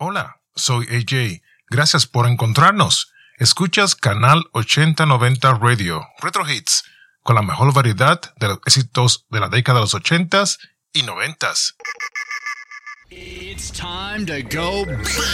Hola, soy AJ. Gracias por encontrarnos. Escuchas Canal 8090 Radio, Retro Hits, con la mejor variedad de los éxitos de la década de los 80s y 90s. It's time to go